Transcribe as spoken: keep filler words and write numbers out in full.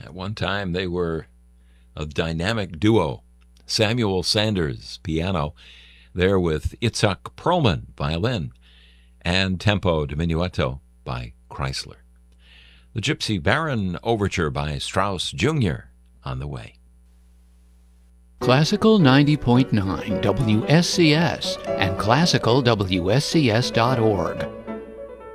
At one time, they were a dynamic duo. Samuel Sanders, piano, there with Itzhak Perlman, violin, and Tempo Diminuendo by Chrysler. The Gypsy Baron Overture by Strauss Junior on the way. Classical ninety point nine W S C S and classical W S C S dot org.